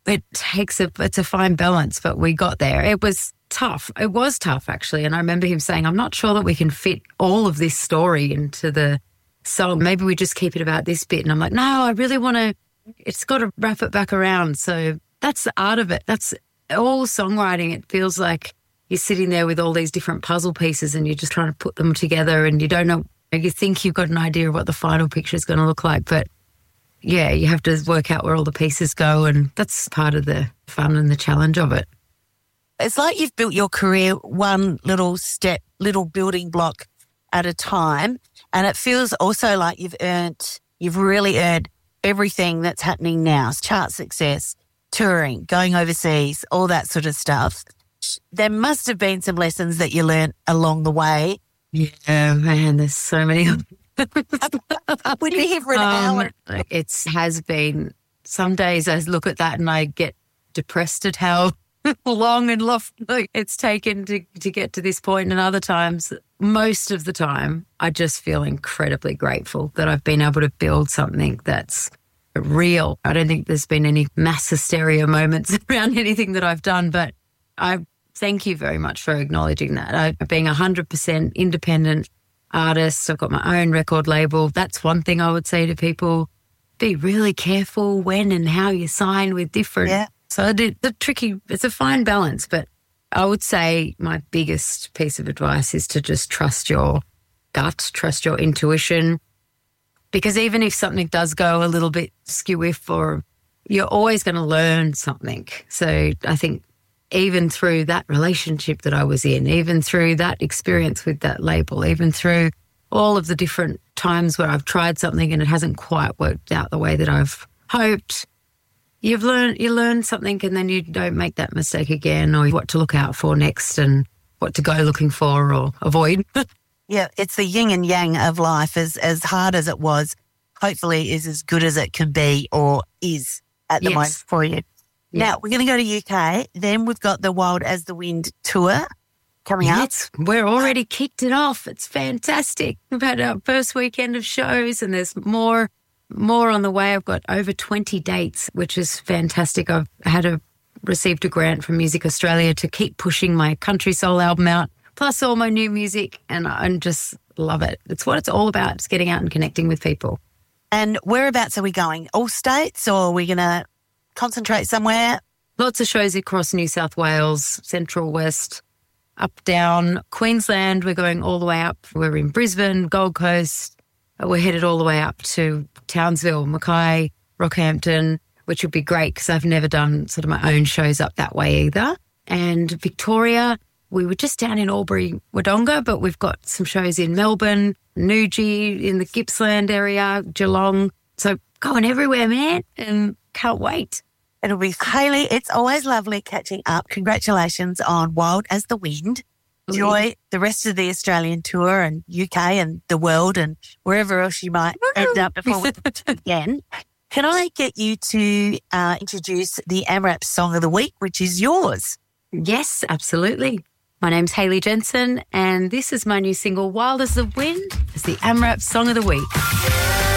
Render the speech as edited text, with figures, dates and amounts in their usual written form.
it's a fine balance, but we got there. It was tough. It was tough, actually. And I remember him saying, I'm not sure that we can fit all of this story into the song. Maybe we just keep it about this bit. And I'm like, no, I really want to, it's got to wrap it back around. So that's the art of it. That's all songwriting. It feels like you're sitting there with all these different puzzle pieces and you're just trying to put them together and you don't know, you think you've got an idea of what the final picture is going to look like, but yeah, you have to work out where all the pieces go, and that's part of the fun and the challenge of it. It's like you've built your career one little step, little building block at a time, and it feels also like you've really earned everything that's happening now. Chart success, touring, going overseas, all that sort of stuff. There must have been some lessons that you learned along the way. Yeah, man, there's so many. We'd be here for an hour. It has been. Some days I look at that and I get depressed at how long and lofty it's taken to get to this point. And other times, most of the time, I just feel incredibly grateful that I've been able to build something that's real. I don't think there's been any mass hysteria moments around anything that I've done, but I thank you very much for acknowledging that. Being 100% independent artist, I've got my own record label. That's one thing I would say to people. Be really careful when and how you sign with different. Yeah. So it's a fine balance, but I would say my biggest piece of advice is to just trust your gut, trust your intuition, because even if something does go a little bit skew-iff, or you're always going to learn something. So I think even through that relationship that I was in, even through that experience with that label, even through all of the different times where I've tried something and it hasn't quite worked out the way that I've hoped, you learn something, and then you don't make that mistake again, or what to look out for next and what to go looking for or avoid. Yeah, it's the yin and yang of life. As hard as it was, hopefully is as good as it can be, or is at the moment for you. Yeah. Now, we're going to go to UK. Then we've got the Wild as the Wind tour coming up. We're already kicked it off. It's fantastic. We've had our first weekend of shows, and there's more on the way. I've got over 20 dates, which is fantastic. I've received a grant from Music Australia to keep pushing my country soul album out, plus all my new music, and I just love it. It's what it's all about. It's getting out and connecting with people. And whereabouts are we going? All states, or are we going to concentrate somewhere? Lots of shows across New South Wales, Central, West, up, down. Queensland, we're going all the way up. We're in Brisbane, Gold Coast. We're headed all the way up to Townsville, Mackay, Rockhampton, which would be great because I've never done sort of my own shows up that way either. And Victoria, we were just down in Albury, Wodonga, but we've got some shows in Melbourne, Newgie, in the Gippsland area, Geelong. So going everywhere, man, and can't wait. It'll be Hayley. It's always lovely catching up. Congratulations on Wild as the Wind. Enjoy the rest of the Australian tour and UK and the world and wherever else you might end up before we meet again. Can I get you to introduce the AMRAP Song of the Week, which is yours? Yes, absolutely. My name's Hayley Jensen, and this is my new single, Wild as the Wind. It's the AMRAP Song of the Week.